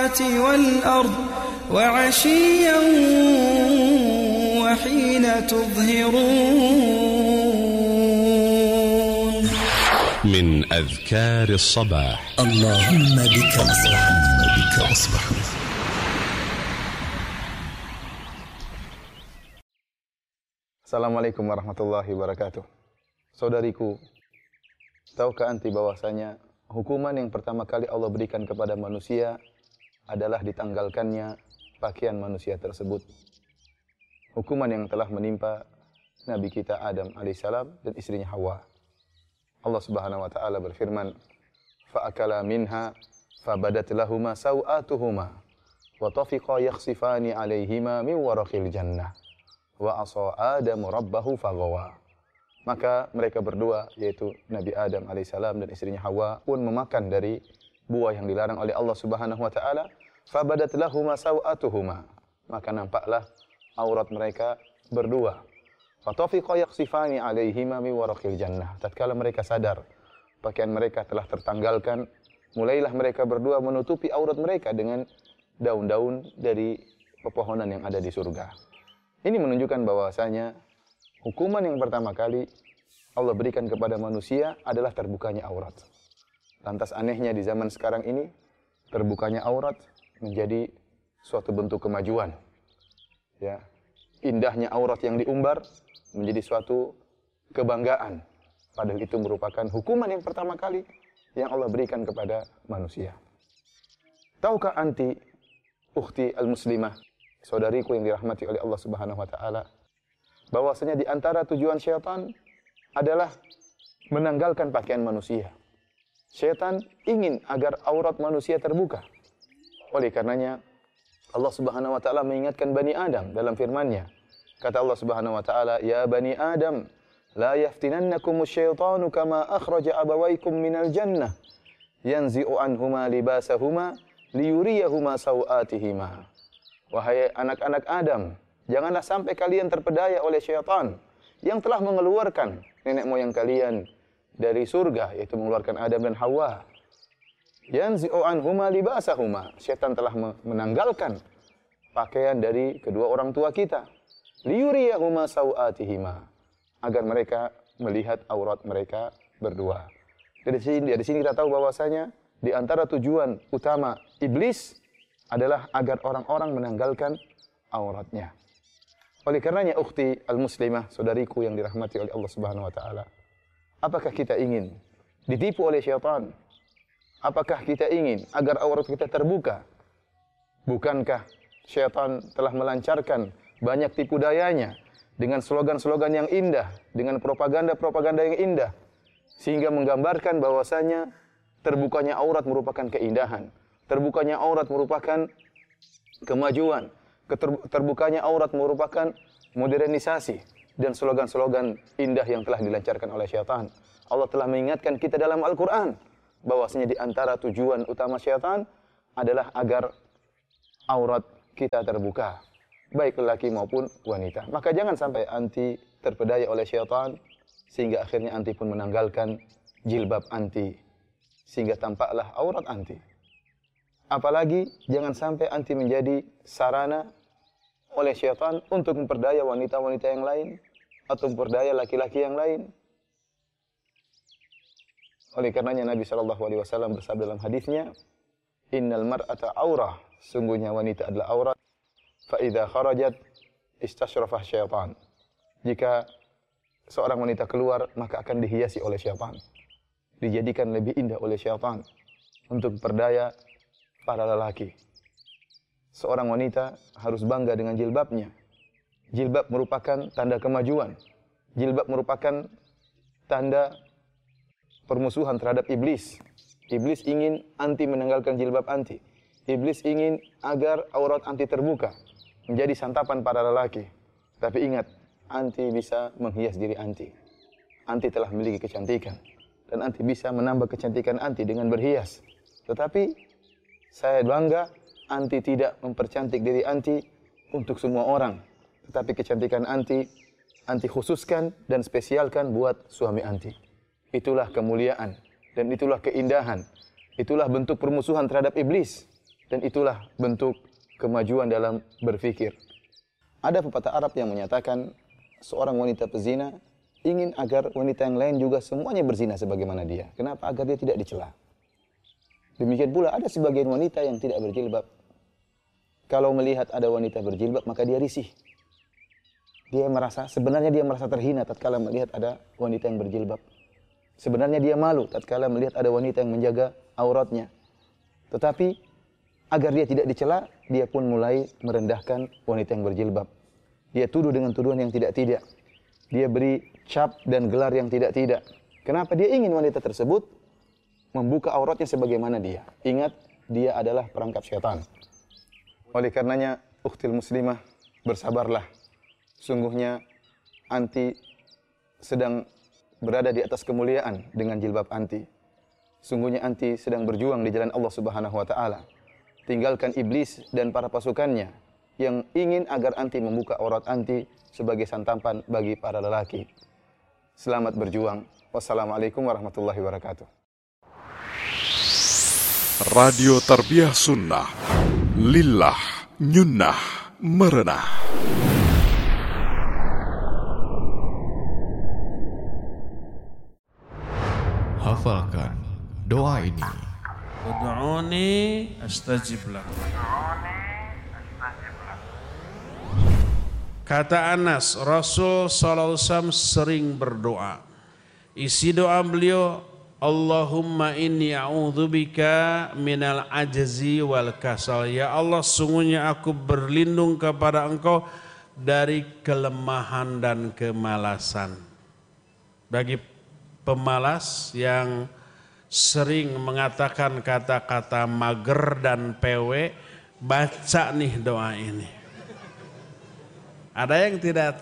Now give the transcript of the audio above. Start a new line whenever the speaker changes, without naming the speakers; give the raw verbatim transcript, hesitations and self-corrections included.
والأرض وعشيا وحين تظهرون
من أذكار الصباح.
اللهم بك أصبح بك أصبح.
Assalamualaikum warahmatullahi wabarakatuh. Saudariku, tahukah anti bahwasanya hukuman yang pertama kali Allah berikan kepada manusia adalah ditanggalkannya pakaian manusia tersebut. Hukuman yang telah menimpa Nabi kita Adam alaihissalam dan istrinya Hawa. Allah Subhanahu wa taala berfirman, "Fa'akala minha fabadat lahuma sawatuhuma wa tafiqa yakhsifani 'alaihima min waraqil jannah wa asa Adamu rabbahu faghawa." Maka mereka berdua, yaitu Nabi Adam alaihissalam dan istrinya Hawa, pun memakan dari buah yang dilarang oleh Allah Subhanahu wa taala. Fabadat lahuma sawatuhuma, maka nampaklah aurat mereka berdua. Fatafiqa yakhsifani 'alaihima min waraqil jannah. Tatkala mereka sadar pakaian mereka telah tertanggalkan, mulailah mereka berdua menutupi aurat mereka dengan daun-daun dari pepohonan yang ada di surga. Ini menunjukkan bahwasanya hukuman yang pertama kali Allah berikan kepada manusia adalah terbukanya aurat. Lantas anehnya di zaman sekarang ini, terbukanya aurat menjadi suatu bentuk kemajuan. Ya, indahnya aurat yang diumbar menjadi suatu kebanggaan. Padahal itu merupakan hukuman yang pertama kali yang Allah berikan kepada manusia. Tahukah anti, ukhti al-muslimah, saudariku yang dirahmati oleh Allah Subhanahu wa taala, bahwasanya di antara tujuan syaitan adalah menanggalkan pakaian manusia. Syaitan ingin agar aurat manusia terbuka. Oleh karenanya Allah Subhanahu wa taala mengingatkan Bani Adam dalam firman-Nya. Kata Allah Subhanahu wa taala, "Ya Bani Adam, la yaftinannakumus syaitanu kama akhraja abawaykum minal jannah, yanzi'u anhuma libasahuma liyuriyahuma sawatihima." Wahai anak-anak Adam, janganlah sampai kalian terpedaya oleh syaitan yang telah mengeluarkan nenek moyang kalian dari surga, yaitu mengeluarkan Adam dan Hawa. Yanzi'u anhuma libasahuma. Syaitan telah menanggalkan pakaian dari kedua orang tua kita. Liyuriyahuma sawatihima. Agar mereka melihat aurat mereka berdua. Dari sini, dari sini kita tahu bahwasanya di antara tujuan utama iblis adalah agar orang-orang menanggalkan auratnya. Oleh karenanya ukhti al-muslimah, saudariku yang dirahmati oleh Allah Subhanahu wa taala, apakah kita ingin ditipu oleh syaitan? Apakah kita ingin agar aurat kita terbuka? Bukankah syaitan telah melancarkan banyak tipu dayanya dengan slogan-slogan yang indah, dengan propaganda-propaganda yang indah, sehingga menggambarkan bahwasanya terbukanya aurat merupakan keindahan, terbukanya aurat merupakan kemajuan, terbukanya aurat merupakan modernisasi, dan slogan-slogan indah yang telah dilancarkan oleh syaitan. Allah telah mengingatkan kita dalam Al-Quran bahwasanya di antara tujuan utama syaitan adalah agar aurat kita terbuka, baik lelaki maupun wanita. Maka jangan sampai anti terpedaya oleh syaitan sehingga akhirnya anti pun menanggalkan jilbab anti sehingga tampaklah aurat anti. Apalagi jangan sampai anti menjadi sarana oleh syaitan untuk memperdaya wanita-wanita yang lain atau memperdaya laki-laki yang lain. Oleh karenanya Nabi shallallahu alaihi wasallam bersabda dalam hadisnya, "Innal mar'ata aurah." Sungguhnya wanita adalah aurat. Fa idza kharajat istasyrafah syaitan. Jika seorang wanita keluar, maka akan dihiasi oleh syaitan. Dijadikan lebih indah oleh syaitan untuk memperdaya para lelaki. Seorang wanita harus bangga dengan jilbabnya. Jilbab merupakan tanda kemajuan. Jilbab merupakan tanda permusuhan terhadap iblis. Iblis ingin anti menanggalkan jilbab anti. Iblis ingin agar aurat anti terbuka, menjadi santapan para lelaki. Tapi ingat, anti bisa menghias diri anti. Anti telah memiliki kecantikan. Dan anti bisa menambah kecantikan anti dengan berhias. Tetapi saya bangga, anti tidak mempercantik diri anti untuk semua orang. Tetapi kecantikan anti, anti khususkan dan spesialkan buat suami anti. Itulah kemuliaan dan itulah keindahan. Itulah bentuk permusuhan terhadap iblis. Dan itulah bentuk kemajuan dalam berfikir. Ada pepatah Arab yang menyatakan seorang wanita pezina ingin agar wanita yang lain juga semuanya berzina sebagaimana dia. Kenapa? Agar dia tidak dicela. Demikian pula ada sebagian wanita yang tidak berjilbab. Kalau melihat ada wanita berjilbab, maka dia risih. Dia merasa, sebenarnya dia merasa terhina tatkala melihat ada wanita yang berjilbab. Sebenarnya dia malu tatkala melihat ada wanita yang menjaga auratnya. Tetapi agar dia tidak dicela, dia pun mulai merendahkan wanita yang berjilbab. Dia tuduh dengan tuduhan yang tidak-tidak. Dia beri cap dan gelar yang tidak-tidak. Kenapa? Dia ingin wanita tersebut membuka auratnya sebagaimana dia. Ingat, dia adalah perangkap syaitan. Oleh karenanya, ukhtil muslimah, bersabarlah. Sungguhnya anti sedang berada di atas kemuliaan dengan jilbab anti. Sungguhnya anti sedang berjuang di jalan Allah Subhanahu wa taala. Tinggalkan iblis dan para pasukannya yang ingin agar anti membuka aurat anti sebagai santapan bagi para lelaki. Selamat berjuang. Wassalamualaikum warahmatullahi wabarakatuh.
Radio Tarbiyah Sunnah, Lillah, Nyunnah, Merenah.
Hafalkan doa ini.
Ud'uni astajib lakum. Kata Anas, Rasul sallallahu alaihi wasallam sering berdoa. Isi doa beliau, Allahumma inni a'udzubika minal ajzi wal kasal. Ya Allah, sungguhnya aku berlindung kepada Engkau dari kelemahan dan kemalasan. Bagi pemalas yang sering mengatakan kata-kata mager dan pewe, baca nih doa ini. Ada yang tidak